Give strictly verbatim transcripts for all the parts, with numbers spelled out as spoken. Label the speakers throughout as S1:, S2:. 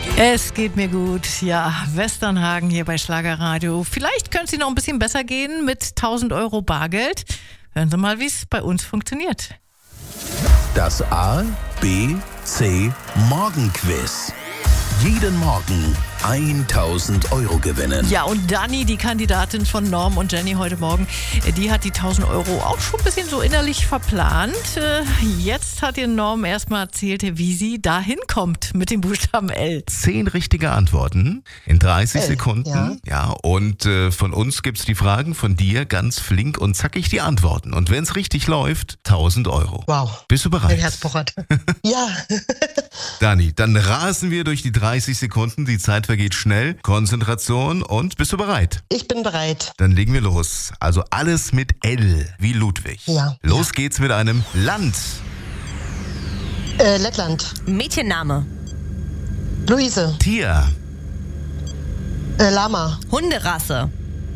S1: Es geht mir gut. Ja, Westernhagen hier bei Schlagerradio. Vielleicht könnte es Ihnen noch ein bisschen besser gehen mit tausend Euro Bargeld. Hören Sie mal, wie es bei uns funktioniert.
S2: Das A, B, C Morgenquiz. Jeden Morgen tausend Euro gewinnen.
S1: Ja, und Dani, die Kandidatin von Norm und Jenny heute Morgen, die hat die tausend Euro auch schon ein bisschen so innerlich verplant. Jetzt hat ihr Norm erstmal erzählt, wie sie da hinkommt mit dem Buchstaben L.
S3: Zehn richtige Antworten in dreißig
S4: L,
S3: Sekunden.
S4: ja.
S3: Ja, und äh, von uns gibt's die Fragen, von dir ganz flink und zackig die Antworten. Und wenn es richtig läuft, tausend Euro.
S4: Wow.
S3: Bist du bereit?
S4: Mein Herz pochert. Ja.
S3: Dani, dann rasen wir durch die dreißig Sekunden. Die Zeit vergeht schnell. Konzentration und bist du bereit?
S4: Ich bin bereit.
S3: Dann legen wir los. Also alles mit L wie Ludwig.
S4: Ja.
S3: Los geht's mit einem Land.
S4: Äh, Lettland.
S5: Mädchenname.
S4: Luise.
S3: Tier.
S4: Äh, Lama.
S5: Hunderasse.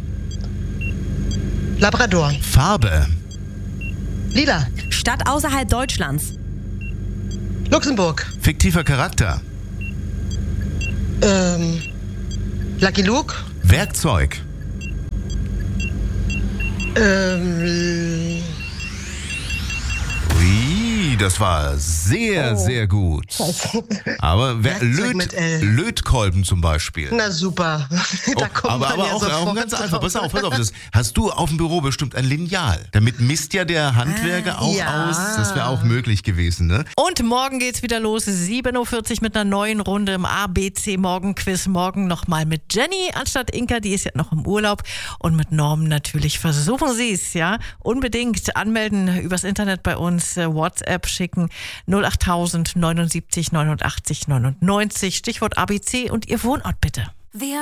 S4: Labrador.
S3: Farbe.
S4: Lila.
S5: Stadt außerhalb Deutschlands.
S4: Luxemburg.
S3: Fiktiver Charakter.
S4: Ähm, Lucky Luke.
S3: Werkzeug.
S4: Ähm,
S3: Ui, das war sehr,
S4: Oh.
S3: sehr gut. Aber wer,
S4: Werkzeug
S3: Löt,
S4: mit L.
S3: Lötkolben zum Beispiel.
S4: na super. Da
S3: Oh,
S4: kommt
S3: aber
S4: man
S3: aber
S4: ja
S3: auch, auch
S4: sofort
S3: ganz
S4: drauf.
S3: einfach. Pass auf, pass auf. Das hast du auf dem Büro bestimmt ein Lineal. Damit misst ja der Handwerker auch
S4: ja.
S3: aus. Das wäre auch möglich gewesen, ne?
S1: Und morgen geht's wieder los, sieben Uhr vierzig mit einer neuen Runde im A B C Morgenquiz. Morgen nochmal mit Jenny anstatt Inka, die ist ja noch im Urlaub. Und mit Norm natürlich. Versuchen Sie es, ja. Unbedingt anmelden übers Internet bei uns, äh, WhatsApp schicken null acht tausend neunundsiebzig neunundachtzig neunundneunzig, Stichwort A B C und Ihr Wohnort bitte.